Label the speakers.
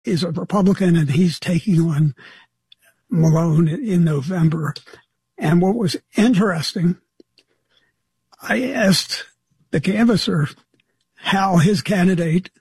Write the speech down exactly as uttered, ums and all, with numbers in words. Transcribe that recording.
Speaker 1: is a Republican, and he's taking on Malone in November. And what was interesting, I asked the canvasser how his candidate